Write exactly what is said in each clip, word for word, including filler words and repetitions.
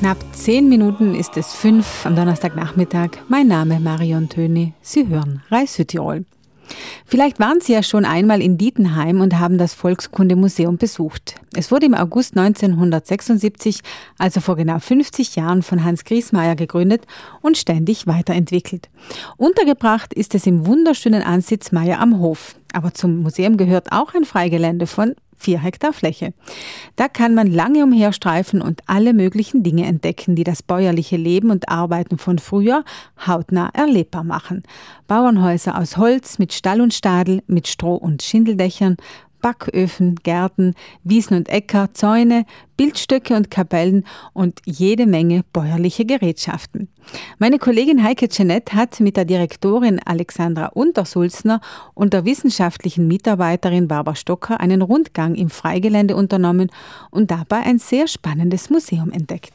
knapp zehn Minuten ist es fünf am Donnerstagnachmittag. Mein Name Marion Töni. Sie hören Reis Südtirol. Vielleicht waren Sie ja schon einmal in Dietenheim und haben das Volkskundemuseum besucht. Es wurde im August neunzehnhundertsechsundsiebzig, also vor genau fünfzig Jahren, von Hans Griesmeier gegründet und ständig weiterentwickelt. Untergebracht ist es im wunderschönen Ansitz Meier am Hof. Aber zum Museum gehört auch ein Freigelände von vier Hektar Fläche. Da kann man lange umherstreifen und alle möglichen Dinge entdecken, die das bäuerliche Leben und Arbeiten von früher hautnah erlebbar machen. Bauernhäuser aus Holz mit Stall und Stadel, mit Stroh- und Schindeldächern, Backöfen, Gärten, Wiesen und Äcker, Zäune, Bildstöcke und Kapellen und jede Menge bäuerliche Gerätschaften. Meine Kollegin Heike Jeanette hat mit der Direktorin Alexandra Untersulzner und der wissenschaftlichen Mitarbeiterin Barbara Stocker einen Rundgang im Freigelände unternommen und dabei ein sehr spannendes Museum entdeckt.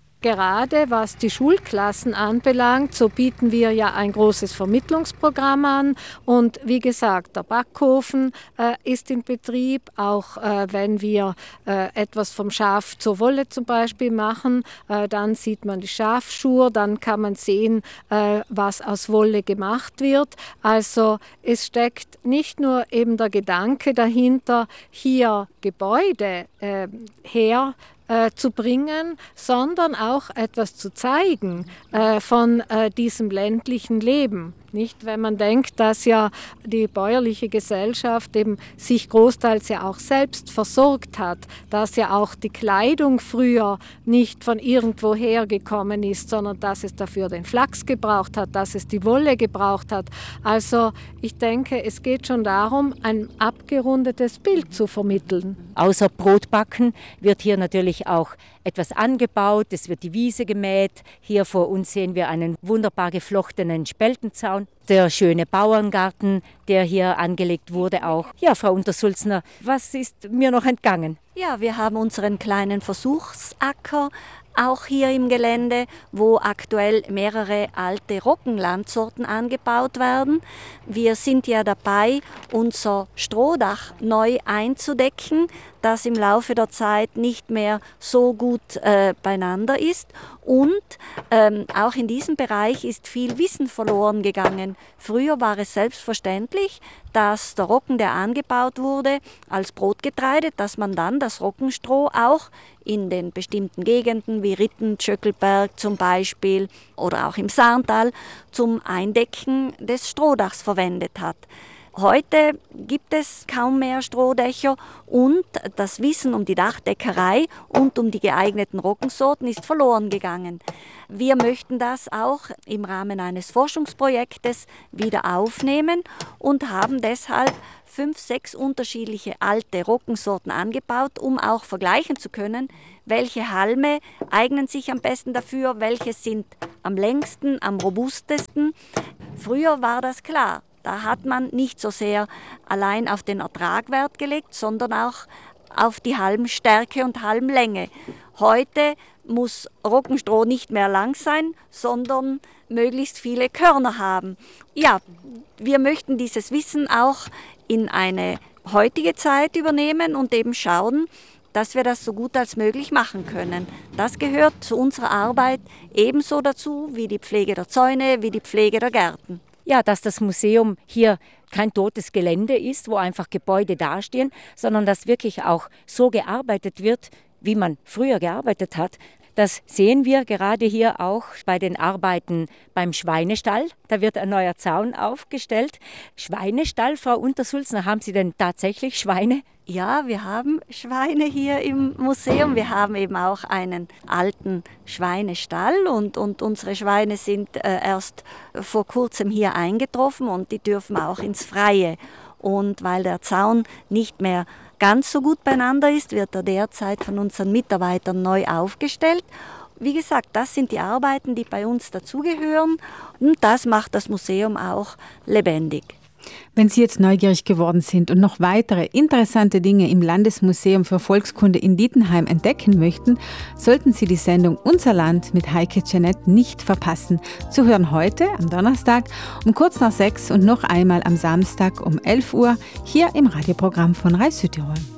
Gerade was die Schulklassen anbelangt, so bieten wir ja ein großes Vermittlungsprogramm an. Und wie gesagt, der Backofen äh, ist in Betrieb. Auch äh, wenn wir äh, etwas vom Schaf zur Wolle zum Beispiel machen, äh, dann sieht man die Schafschur, dann kann man sehen, äh, was aus Wolle gemacht wird. Also es steckt nicht nur eben der Gedanke dahinter, hier Gebäude äh, her Äh, zu bringen, sondern auch etwas zu zeigen äh, von äh, diesem ländlichen Leben. Nicht, wenn man denkt, dass ja die bäuerliche Gesellschaft eben sich großteils ja auch selbst versorgt hat, dass ja auch die Kleidung früher nicht von irgendwoher gekommen ist, sondern dass es dafür den Flachs gebraucht hat, dass es die Wolle gebraucht hat. Also ich denke, es geht schon darum, ein abgerundetes Bild zu vermitteln. Außer Brotbacken wird hier natürlich auch etwas angebaut, es wird die Wiese gemäht. Hier vor uns sehen wir einen wunderbar geflochtenen Speltenzaun. Der schöne Bauerngarten, der hier angelegt wurde auch. Ja, Frau Untersulzner, was ist mir noch entgangen? Ja, wir haben unseren kleinen Versuchsacker auch hier im Gelände, wo aktuell mehrere alte Roggenlandsorten angebaut werden. Wir sind ja dabei, unser Strohdach neu einzudecken, das im Laufe der Zeit nicht mehr so gut äh, beieinander ist. Und ähm, auch in diesem Bereich ist viel Wissen verloren gegangen. Früher war es selbstverständlich, dass der Roggen, der angebaut wurde, als Brotgetreide, dass man dann das Roggenstroh auch in den bestimmten Gegenden wie Ritten, Tschöckelberg zum Beispiel oder auch im Saarntal zum Eindecken des Strohdachs verwendet hat. Heute gibt es kaum mehr Strohdächer und das Wissen um die Dachdeckerei und um die geeigneten Roggensorten ist verloren gegangen. Wir möchten das auch im Rahmen eines Forschungsprojektes wieder aufnehmen und haben deshalb fünf, sechs unterschiedliche alte Roggensorten angebaut, um auch vergleichen zu können, welche Halme eignen sich am besten dafür, welche sind am längsten, am robustesten. Früher war das klar. Da hat man nicht so sehr allein auf den Ertrag Wert gelegt, sondern auch auf die Halmstärke und Halmlänge. Heute muss Roggenstroh nicht mehr lang sein, sondern möglichst viele Körner haben. Ja, wir möchten dieses Wissen auch in eine heutige Zeit übernehmen und eben schauen, dass wir das so gut als möglich machen können. Das gehört zu unserer Arbeit ebenso dazu wie die Pflege der Zäune, wie die Pflege der Gärten. Ja, dass das Museum hier kein totes Gelände ist, wo einfach Gebäude dastehen, sondern dass wirklich auch so gearbeitet wird, wie man früher gearbeitet hat. Das sehen wir gerade hier auch bei den Arbeiten beim Schweinestall. Da wird ein neuer Zaun aufgestellt. Schweinestall, Frau Untersulzner, haben Sie denn tatsächlich Schweine? Ja, wir haben Schweine hier im Museum. Wir haben eben auch einen alten Schweinestall und, und unsere Schweine sind äh, erst vor kurzem hier eingetroffen und die dürfen auch ins Freie. Und weil der Zaun nicht mehr ganz so gut beieinander ist, wird er derzeit von unseren Mitarbeitern neu aufgestellt. Wie gesagt, das sind die Arbeiten, die bei uns dazugehören und das macht das Museum auch lebendig. Wenn Sie jetzt neugierig geworden sind und noch weitere interessante Dinge im Landesmuseum für Volkskunde in Dietenheim entdecken möchten, sollten Sie die Sendung Unser Land mit Heike Jeanette nicht verpassen. Zu hören heute am Donnerstag um kurz nach sechs und noch einmal am Samstag um elf Uhr hier im Radioprogramm von Reis Südtirol.